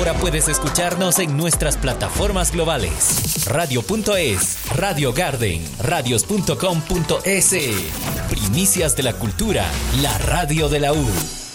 Ahora puedes escucharnos en nuestras plataformas globales. Radio.es, Radio Garden, radios.com.es. Primicias de la cultura, la radio de la U.